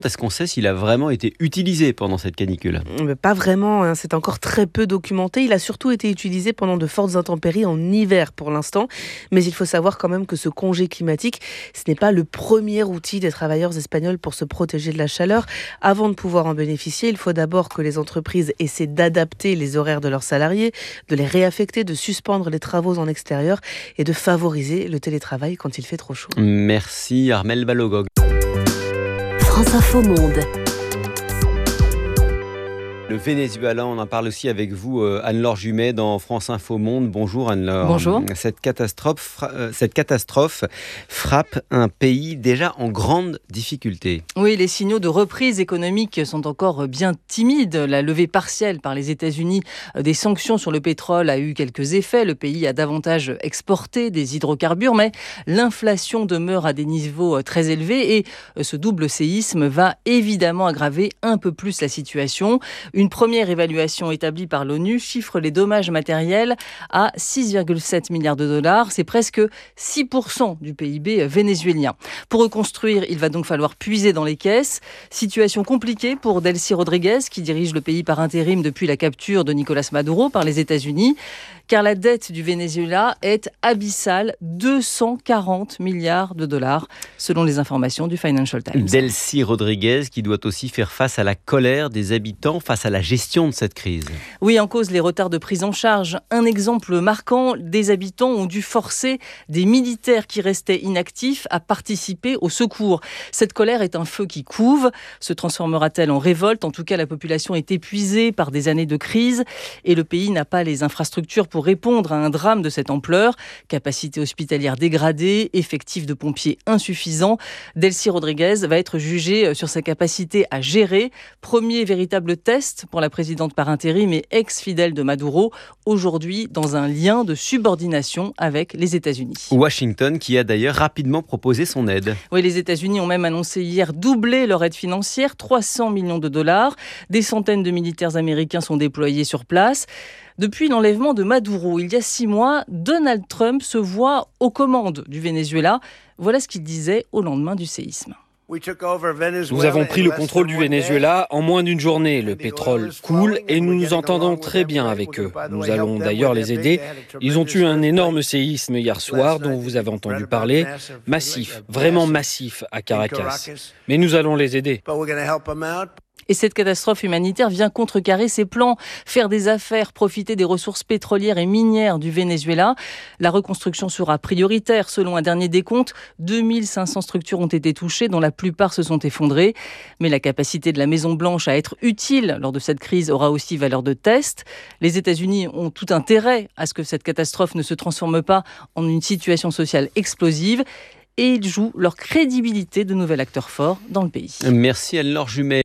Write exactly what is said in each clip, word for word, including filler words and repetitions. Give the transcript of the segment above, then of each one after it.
Est-ce qu'on sait s'il a vraiment été utilisé pendant cette canicule ? Pas vraiment, hein. C'est encore très peu documenté. Il a surtout été utilisé pendant de fortes intempéries en hiver pour l'instant. Mais il faut savoir quand même que ce congé climatique, ce n'est pas le premier outil des travailleurs espagnols pour se protéger de la chaleur. Avant de pouvoir en bénéficier, il faut d'abord que les entreprises essaient d'adapter les horaires de leurs salariés, de les réaffecter, de suspendre les travaux en extérieur et de favoriser le télétravail quand il fait trop chaud. Merci Armelle Balogog. France Info Monde. Le Venezuela, on en parle aussi avec vous, Anne-Laure Jumet, dans France Info Monde. Bonjour Anne-Laure. Bonjour. Cette catastrophe, cette catastrophe frappe un pays déjà en grande difficulté. Oui, les signaux de reprise économique sont encore bien timides. La levée partielle par les États-Unis des sanctions sur le pétrole a eu quelques effets. Le pays a davantage exporté des hydrocarbures, mais l'inflation demeure à des niveaux très élevés et ce double séisme va évidemment aggraver un peu plus la situation. Une première évaluation établie par l'ONU chiffre les dommages matériels à six virgule sept milliards de dollars. C'est presque six pour cent du P I B vénézuélien. Pour reconstruire, il va donc falloir puiser dans les caisses. Situation compliquée pour Delcy Rodríguez, qui dirige le pays par intérim depuis la capture de Nicolás Maduro par les États-Unis. Car la dette du Venezuela est abyssale, deux cent quarante milliards de dollars, selon les informations du Financial Times. Delcy Rodríguez, qui doit aussi faire face à la colère des habitants face à la gestion de cette crise. Oui, en cause les retards de prise en charge. Un exemple marquant, des habitants ont dû forcer des militaires qui restaient inactifs à participer au secours. Cette colère est un feu qui couve. Se transformera-t-elle en révolte ? En tout cas, la population est épuisée par des années de crise et le pays n'a pas les infrastructures pour répondre à un drame de cette ampleur. Capacité hospitalière dégradée, effectifs de pompiers insuffisants. Delcy Rodríguez va être jugée sur sa capacité à gérer. Premier véritable test pour la présidente par intérim et ex-fidèle de Maduro, aujourd'hui dans un lien de subordination avec les États-Unis. Washington qui a d'ailleurs rapidement proposé son aide. Oui, les États-Unis ont même annoncé hier doubler leur aide financière, trois cents millions de dollars. Des centaines de militaires américains sont déployés sur place. Depuis l'enlèvement de Maduro, il y a six mois, Donald Trump se voit aux commandes du Venezuela. Voilà ce qu'il disait au lendemain du séisme. Nous avons pris le contrôle du Venezuela en moins d'une journée. Le pétrole coule et nous nous entendons très bien avec eux. Nous allons d'ailleurs les aider. Ils ont eu un énorme séisme hier soir dont vous avez entendu parler. Massif, vraiment massif à Caracas. Mais nous allons les aider. Et cette catastrophe humanitaire vient contrecarrer ses plans, faire des affaires, profiter des ressources pétrolières et minières du Venezuela. La reconstruction sera prioritaire. Selon un dernier décompte, deux mille cinq cents structures ont été touchées, dont la plupart se sont effondrées. Mais la capacité de la Maison-Blanche à être utile lors de cette crise aura aussi valeur de test. Les États-Unis ont tout intérêt à ce que cette catastrophe ne se transforme pas en une situation sociale explosive. Et ils jouent leur crédibilité de nouvel acteur fort dans le pays. Merci Anne-Laure Jumet.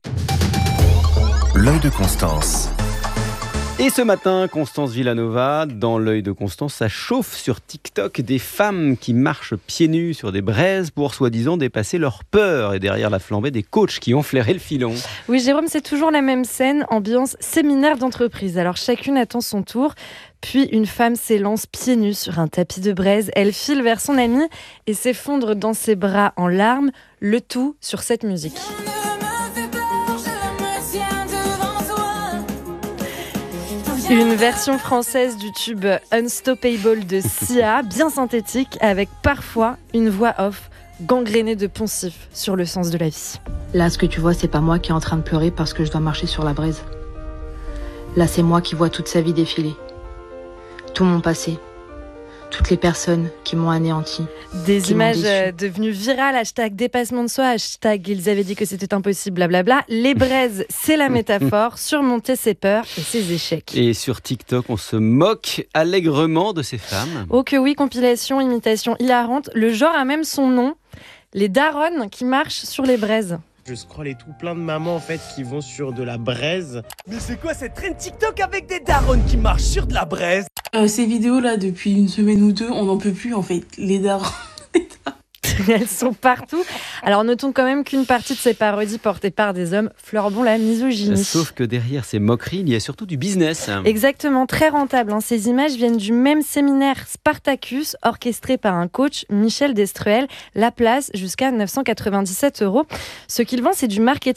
L'œil de Constance. Et ce matin, Constance Villanova, dans l'œil de Constance, ça chauffe sur TikTok des femmes qui marchent pieds nus sur des braises pour soi-disant dépasser leur peur. Et derrière la flambée, des coachs qui ont flairé le filon. Oui, Jérôme, c'est toujours la même scène, ambiance séminaire d'entreprise. Alors chacune attend son tour. Puis une femme s'élance pieds nus sur un tapis de braise. Elle file vers son amie et s'effondre dans ses bras en larmes. Le tout sur cette musique. Une version française du tube Unstoppable de Sia, bien synthétique, avec parfois une voix off gangrénée de poncifs sur le sens de la vie. Là, ce que tu vois, c'est pas moi qui est en train de pleurer parce que je dois marcher sur la braise. Là, c'est moi qui vois toute sa vie défiler. Tout mon passé. Toutes les personnes qui m'ont anéanti. Des images devenues virales, hashtag dépassement de soi, hashtag ils avaient dit que c'était impossible, blablabla. Les braises, c'est la métaphore, surmonter ses peurs et ses échecs. Et sur TikTok, on se moque allègrement de ces femmes. Oh que oui, compilation, imitation hilarante. Le genre a même son nom, les daronnes qui marchent sur les braises. Je scrolle et tout, plein de mamans en fait qui vont sur de la braise. Mais c'est quoi cette trend TikTok avec des darons qui marchent sur de la braise? euh, Ces vidéos là, depuis une semaine ou deux, on n'en peut plus en fait. Les darons. Elles sont partout. Alors notons quand même qu'une partie de ces parodies portées par des hommes fleurent bon la misogynie. Sauf que derrière ces moqueries, il y a surtout du business. Exactement, très rentable. Hein. Ces images viennent du même séminaire Spartacus, orchestré par un coach, Michel Destruel. La place, jusqu'à neuf cent quatre-vingt-dix-sept euros. Ce qu'ils vendent, c'est du marketing